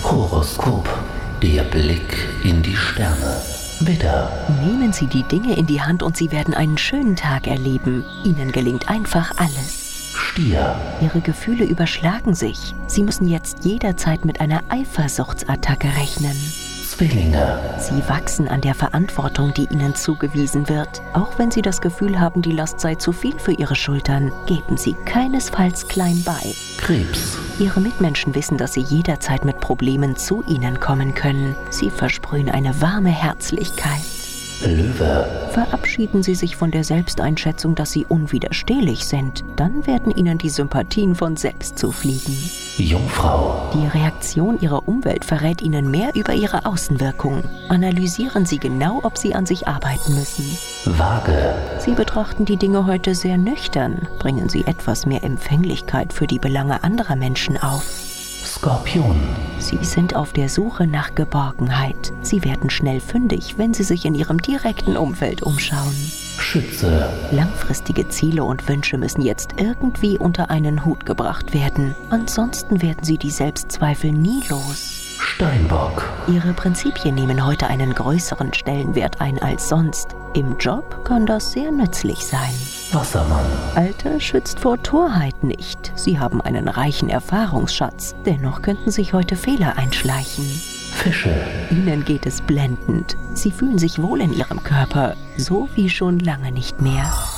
Horoskop, der Blick in die Sterne. Widder, Nehmen Sie die Dinge in die Hand und Sie werden einen schönen Tag erleben. Ihnen gelingt einfach alles. Stier, Ihre Gefühle überschlagen sich. Sie müssen jetzt jederzeit mit einer Eifersuchtsattacke rechnen. Zwillinge, Sie wachsen an der Verantwortung, die Ihnen zugewiesen wird. Auch wenn Sie das Gefühl haben, die Last sei zu viel für Ihre Schultern, geben Sie keinesfalls klein bei. Krebs, Ihre Mitmenschen wissen, dass Sie jederzeit mit Problemen zu Ihnen kommen können. Sie versprühen eine warme Herzlichkeit. Löwe, Verabschieden Sie sich von der Selbsteinschätzung, dass Sie unwiderstehlich sind. Dann werden Ihnen die Sympathien von selbst zufliegen. Jungfrau, Die Reaktion Ihrer Umwelt verrät Ihnen mehr über Ihre Außenwirkung. Analysieren Sie genau, ob Sie an sich arbeiten müssen. Waage, Sie betrachten die Dinge heute sehr nüchtern. Bringen Sie etwas mehr Empfänglichkeit für die Belange anderer Menschen auf. Skorpion, Sie sind auf der Suche nach Geborgenheit. Sie werden schnell fündig, wenn Sie sich in Ihrem direkten Umfeld umschauen. Schütze, Langfristige Ziele und Wünsche müssen jetzt irgendwie unter einen Hut gebracht werden. Ansonsten werden Sie die Selbstzweifel nie los. Steinbock, Ihre Prinzipien nehmen heute einen größeren Stellenwert ein als sonst. Im Job kann das sehr nützlich sein. Wassermann, Alter schützt vor Torheit nicht. Sie haben einen reichen Erfahrungsschatz. Dennoch könnten sich heute Fehler einschleichen. Fische, Ihnen geht es blendend. Sie fühlen sich wohl in Ihrem Körper, so wie schon lange nicht mehr.